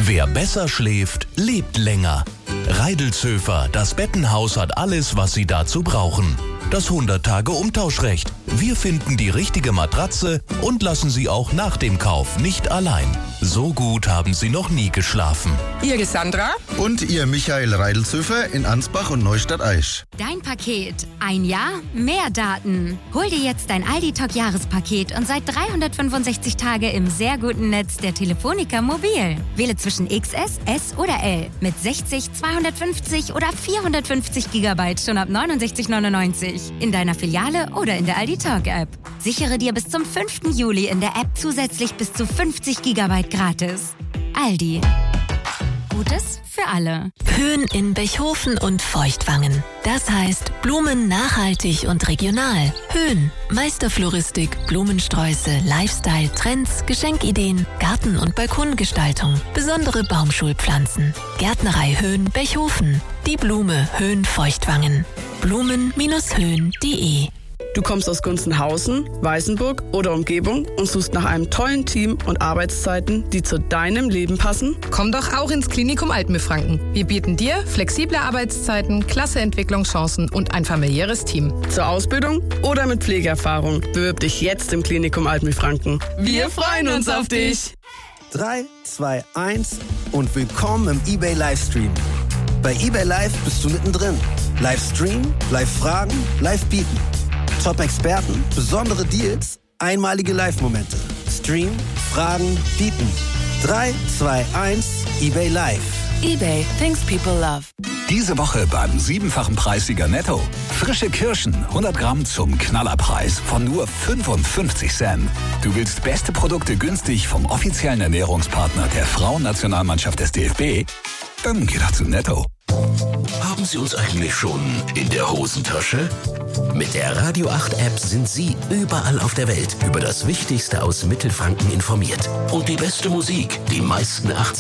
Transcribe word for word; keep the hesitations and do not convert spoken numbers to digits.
Wer besser schläft, lebt länger. Reidelzöfer, das Bettenhaus hat alles, was Sie dazu brauchen. Das hundert-Tage-Umtauschrecht. Wir finden die richtige Matratze und lassen Sie auch nach dem Kauf nicht allein. So gut haben Sie noch nie geschlafen. Ihre Sandra und Ihr Michael Reidelzöfer in Ansbach und Neustadt-Aisch. Dein Paket. Ein Jahr, mehr Daten. Hol dir jetzt dein Aldi-Talk-Jahrespaket und sei dreihundertfünfundsechzig Tage im sehr guten Netz der Telefonica Mobil. Wähle zwischen X S, S oder L mit sechzig, zweihundertfünfzig oder vierhundertfünfzig Gigabyte schon ab neunundsechzig neunundneunzig. In deiner Filiale oder in der Aldi Talk App. Sichere dir bis zum fünften Juli in der App zusätzlich bis zu fünfzig Gigabyte gratis. Aldi. Gutes für alle. Höhen in Bechhofen und Feuchtwangen. Das heißt Blumen nachhaltig und regional. Höhen, Meisterfloristik, Blumensträuße, Lifestyle, Trends, Geschenkideen, Garten- und Balkongestaltung, besondere Baumschulpflanzen. Gärtnerei Höhen Bechhofen. Die Blume Höhen Feuchtwangen. Blumen Höhen punkt de. Du kommst aus Gunzenhausen, Weißenburg oder Umgebung und suchst nach einem tollen Team und Arbeitszeiten, die zu deinem Leben passen? Komm doch auch ins Klinikum Altenbefranken. Wir bieten dir flexible Arbeitszeiten, klasse Entwicklungschancen und ein familiäres Team. Zur Ausbildung oder mit Pflegeerfahrung. Bewirb dich jetzt im Klinikum Altenbefranken. Wir freuen uns auf dich. drei, zwei, eins und willkommen im eBay Livestream. Bei eBay Live bist du mittendrin. Livestream, Live-Fragen, Live-Bieten. Top-Experten, besondere Deals, einmalige Live-Momente. Stream, Fragen, Bieten. drei, zwei, eins, eBay Live. eBay, things people love. Diese Woche beim siebenfachen Preissieger Netto. Frische Kirschen, hundert Gramm zum Knallerpreis von nur fünfundfünfzig Cent. Du willst beste Produkte günstig vom offiziellen Ernährungspartner der Frauennationalmannschaft des D F B? Dann geh doch zu Netto. Haben Sie uns eigentlich schon in der Hosentasche? Mit der Radio acht App sind Sie überall auf der Welt über das Wichtigste aus Mittelfranken informiert. Und die beste Musik, die meisten achtzig